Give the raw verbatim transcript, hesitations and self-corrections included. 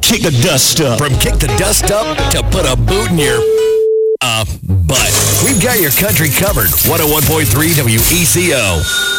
Kick the dust up. From kick the dust up to put a boot in your uh butt. We've got your country covered. one oh one point three W E C O.